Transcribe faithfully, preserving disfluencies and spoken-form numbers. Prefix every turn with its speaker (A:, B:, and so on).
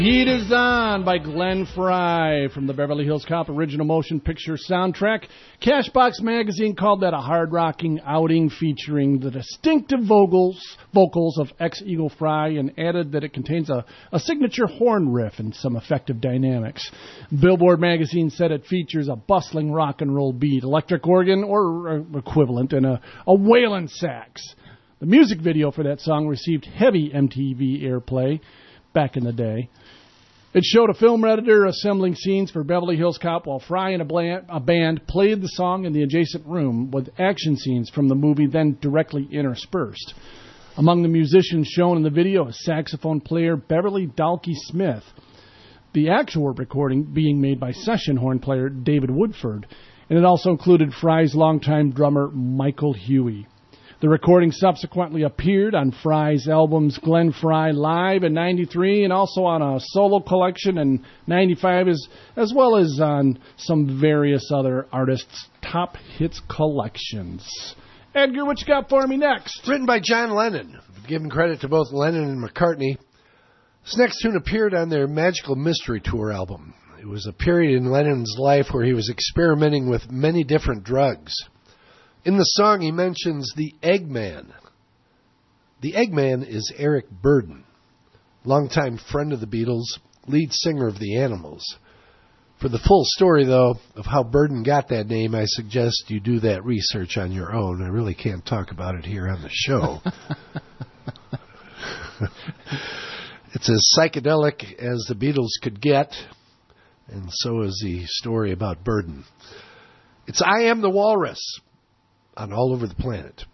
A: Heat is On by Glenn Frey from the Beverly Hills Cop original motion picture soundtrack. Cashbox Magazine called that a hard-rocking outing featuring the distinctive vocals vocals of ex-Eagle Frey and added that it contains a, a signature horn riff and some effective dynamics. Billboard Magazine said it features a bustling rock and roll beat, electric organ or equivalent, and a, a wailing sax. The music video for that song received heavy M T V airplay back in the day. It showed a film editor assembling scenes for Beverly Hills Cop while Frey and a, bland, a band played the song in the adjacent room with action scenes from the movie then directly interspersed. Among the musicians shown in the video is saxophone player Beverly Dalkey Smith, the actual recording being made by session horn player David Woodford, and it also included Frey's longtime drummer Michael Huey. The recording subsequently appeared on Frey's albums Glenn Frey Live in ninety-three and also on a solo collection in ninety-five, as, as well as on some various other artists' top hits collections. Edgar, what you got for me next?
B: Written by John Lennon. Giving credit to both Lennon and McCartney. This next tune appeared on their Magical Mystery Tour album. It was a period in Lennon's life where he was experimenting with many different drugs. In the song, he mentions the Eggman. The Eggman is Eric Burdon, longtime friend of the Beatles, lead singer of the Animals. For the full story, though, of how Burdon got that name, I suggest you do that research on your own. I really can't talk about it here on the show. It's as psychedelic as the Beatles could get, and so is the story about Burdon. It's I Am the Walrus on All Over the Planet.